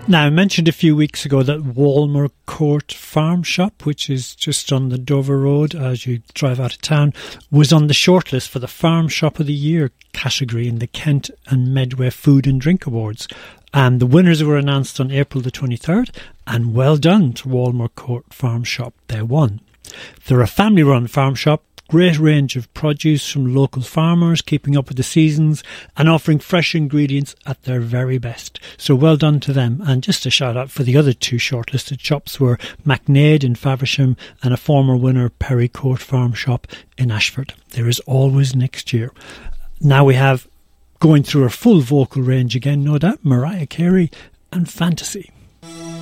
Now, I mentioned a few weeks ago that Walmer Court Farm Shop, which is just on the Dover Road as you drive out of town, was on the shortlist for the Farm Shop of the Year category in the Kent and Medway Food and Drink Awards. And the winners were announced on April the 23rd, and well done to Walmer Court Farm Shop. They won. They're a family-run farm shop. Great range of produce from local farmers, keeping up with the seasons and offering fresh ingredients at their very best. So well done to them. And just a shout out for the other two shortlisted shops were MacNaid in Faversham and a former winner, Perry Court Farm Shop in Ashford. There is always next year. Now we have, going through her full vocal range again, no doubt, Mariah Carey and Fantasy.